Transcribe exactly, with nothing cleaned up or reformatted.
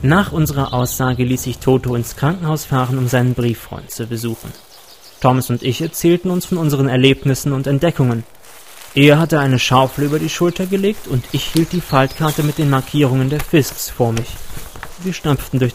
Nach unserer Aussage ließ sich Toto ins Krankenhaus fahren, um seinen Brieffreund zu besuchen. Thomas und ich erzählten uns von unseren Erlebnissen und Entdeckungen. Er hatte eine Schaufel über die Schulter gelegt und ich hielt die Faltkarte mit den Markierungen der Fisks vor mich. Wir stampften durch